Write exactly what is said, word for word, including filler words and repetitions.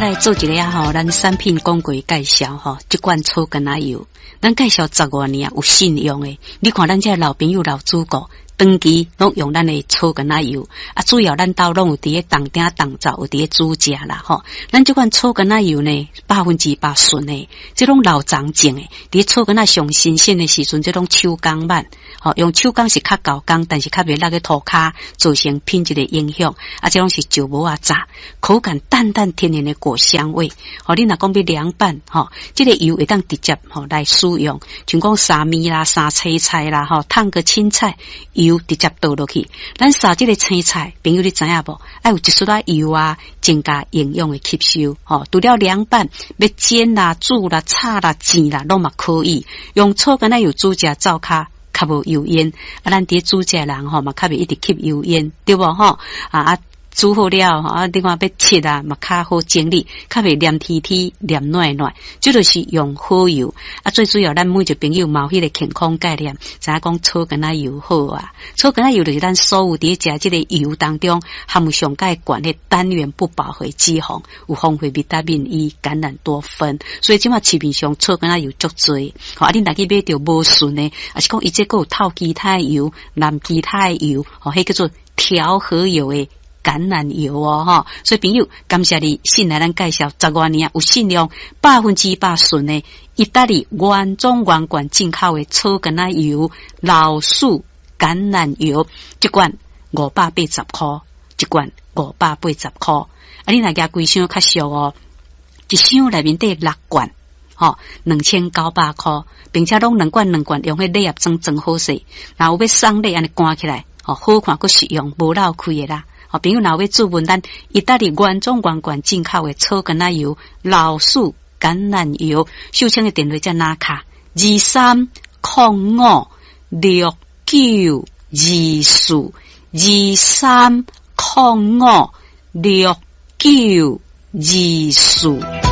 来做一个啊吼，咱产品广告介绍吼，这款草根仔油，咱介绍十多年有信用的。你看咱这老朋友老主顾，长期拢用咱的草根仔油，啊，主要咱兜拢有伫咧当顶当灶，有伫咧煮食啦吼。咱这款草根仔油呢，百分之百纯的，这种老长种的，伫咧草根仔上新鲜的时阵，这种手工版，吼，用手工是较高工，但是较袂落个涂骹，造成品质的影响。啊，这种是石磨啊炸，口感淡淡天然的果香味。吼，你若讲要凉拌，吼，这个油会当直接吼来使用，像讲沙米啦、沙青菜啦，吼，烫个青菜。油直接倒落去，咱撒这个青菜，朋友你知影无？爱有一丝仔油啊，增加营养的吸收。吼，除了凉拌，要煎啦、煮啦、炒啦、煎啦，拢嘛可以。用草根仔油煮食灶骹较无油烟，啊，咱伫煮食人吼嘛较袂一直吸油烟，对无吼？啊啊。煮好了，啊，另外要切啊，嘛较好整理，较袂黏贴贴、黏软软。这就是用好油啊，最主要咱每一个朋友嘛有迄个健康概念，知影讲草根仔油好啊。草根仔油就是咱所有伫食这个油当中含有上介悬的单元不饱和脂肪，有丰富维他命 E、橄榄多酚，所以即马市面上草根仔油足多。吼，啊，恁若去买着无顺的，啊是讲伊这个有透其他的油、蓝其他的油，吼，迄叫做调和油的。橄榄油哦，哈，所以朋友，感谢你信来咱介绍十多年有信用，百分之百纯的意大利原装原罐进口的草根仔油、老树橄榄油，一罐五百八十块，一罐五百八十块。啊，你若加规箱较俗哦，一箱内面得六罐，吼，两千九百块，并且拢两罐两罐用迄礼盒装装好势，然后要送礼安尼关起来，吼，好看佫实用，无漏开的啦。好，朋友若要注文咱意大利原装原罐进口的草根仔油、老树橄榄油，秀清的电话在哪卡？二三零五六九二四，二三零五六九二四。